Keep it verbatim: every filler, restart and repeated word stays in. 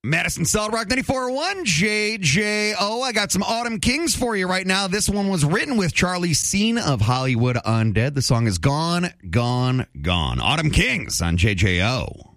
Madison Solid Rock ninety-four point one, J J O. I got some Autumn Kings for you right now. This one was written with Charlie Scene of Hollywood Undead. The song is Gone, Gone, Gone. Autumn Kings on J J O.